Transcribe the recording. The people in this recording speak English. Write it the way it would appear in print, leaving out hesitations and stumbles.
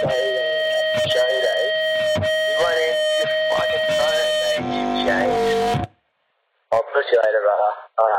Jody. You went in your fucking phone, mate, you James. I'll push you later, brother. Alright.